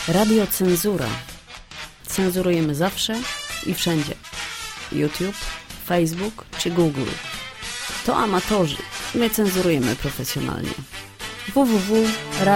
Radiocenzura. Cenzurujemy zawsze i wszędzie. YouTube, Facebook czy Google. To amatorzy. My cenzurujemy profesjonalnie. www.radio